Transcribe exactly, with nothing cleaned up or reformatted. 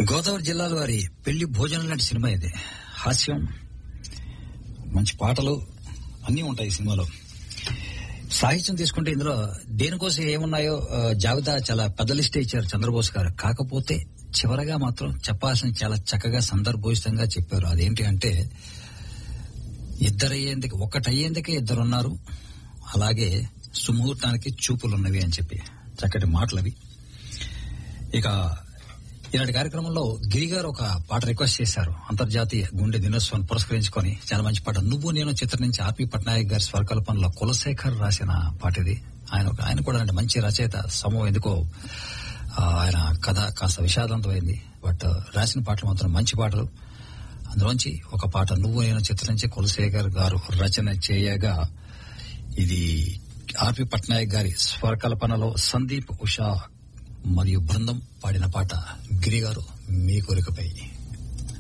గోదావరి జిల్లాల వారి పెళ్లి భోజనం లాంటి సినిమా ఇది. హాస్యం, మంచి పాటలు అన్నీ ఉంటాయి ఈ సినిమాలో. సాహిత్యం తీసుకుంటే ఇందులో దేనికోసం ఏమున్నాయో జాబితా చాలా పెద్ద లిస్టే ఇచ్చారు చంద్రబోస్ గారు. కాకపోతే చివరగా మాత్రం చెప్పాల్సిన చాలా చక్కగా సందర్భోచితంగా చెప్పారు. అదేంటి అంటే, ఇద్దరయ్యేందుకు ఒకటయ్యేందుకే ఇద్దరున్నారు, అలాగే సుముహూర్తానికి చూపులున్నవి అని చెప్పి చక్కటి మాటలవి. ఇక ఇలాంటి కార్యక్రమంలో గిరి గారు ఒక పాట రిక్వెస్ట్ చేశారు. అంతర్జాతీయ గుండె దినోత్సవాన్ని పురస్కరించుకొని చాలా మంచి పాట. నువ్వు నేను చిత్రం నుంచి ఆర్పి పట్నాయక్ గారి స్వరకల్పనలో కులశేఖర్ రాసిన పాట ఇది. ఆయన ఆయన కూడా అంటే మంచి రచయిత. సమూహం ఎందుకో ఆయన కథ కాస్త విషాదంతమైంది, బట్ రాసిన పాటలు మాత్రం మంచి పాటలు. అందులోంచి ఒక పాట నువ్వు నేను చిత్రం నుంచి కులశేఖర్ గారు రచన చేయగా, ఇది ఆర్పి పట్నాయక్ గారి స్వరకల్పనలో సందీప్, ఉషా మరియు బృందం పాడిన పాట. గిరి గారు మీ కోరికపై.